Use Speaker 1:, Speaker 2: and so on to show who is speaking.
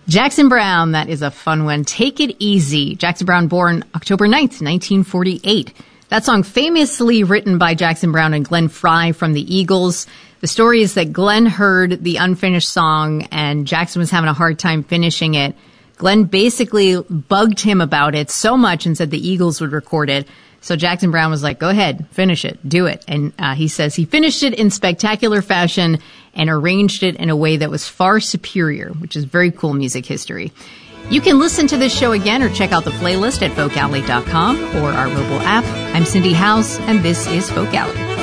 Speaker 1: Jackson Browne, that is a fun one. Take It Easy. Jackson Browne, born October 9th, 1948. That song famously written by Jackson Browne and Glenn Frey from the Eagles. The story is that Glenn heard the unfinished song and Jackson was having a hard time finishing it. Glenn basically bugged him about it so much and said the Eagles would record it. So Jackson Browne was like, go ahead, finish it, do it. And he says he finished it in spectacular fashion and arranged it in a way that was far superior, which is very cool music history. You can listen to this show again or check out the playlist at folkalley.com or our mobile app. I'm Cindy House, and this is Folk Alley.